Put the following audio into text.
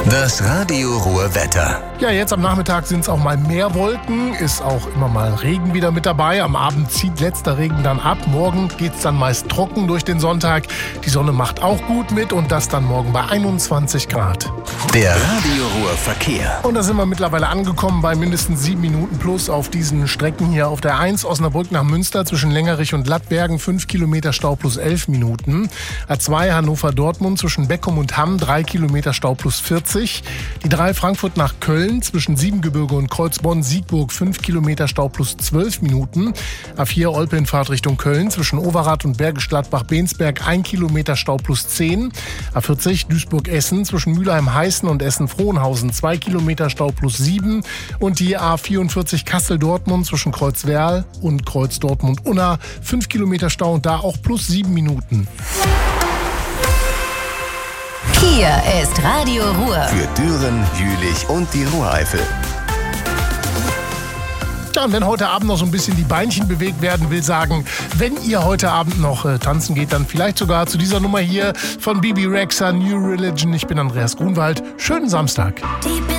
Das Radio Ruhr Wetter. Ja, jetzt am Nachmittag sind es auch mal mehr Wolken, ist auch immer mal Regen wieder mit dabei. Am Abend zieht letzter Regen dann ab. Morgen geht es dann meist trocken durch den Sonntag. Die Sonne macht auch gut mit und das dann morgen bei 21 Grad. Der Radio Ruhr Verkehr. Und da sind wir mittlerweile angekommen bei mindestens 7 Minuten plus auf diesen Strecken hier auf der 1 Osnabrück nach Münster zwischen Längerich und Lattbergen 5 Kilometer Stau plus 11 Minuten. A2 Hannover-Dortmund zwischen Beckum und Hamm 3 Kilometer Stau plus 40. Die 3 Frankfurt nach Köln zwischen Siebengebirge und Kreuzbonn-Siegburg 5 Kilometer Stau plus 12 Minuten. A4 Olpe in Fahrt Richtung Köln zwischen Overath und Bergisch Gladbach-Bensberg 1 Kilometer Stau plus 10. A40 Duisburg-Essen zwischen Mülheim-Heißen und Essen-Frohnhausen 2 Kilometer Stau plus 7. Und die A44 Kassel-Dortmund zwischen Kreuzwerl und Kreuz-Dortmund-Unna 5 Kilometer Stau und da auch plus 7 Minuten. Hier ist Radio Ruhr. Für Düren, Jülich und die Ruhreifel. Ja, und wenn heute Abend noch so ein bisschen die Beinchen bewegt werden, will sagen, wenn ihr heute Abend noch tanzen geht, dann vielleicht sogar zu dieser Nummer hier von Bebe Rexha, New Religion. Ich bin Andreas Grunwald. Schönen Samstag.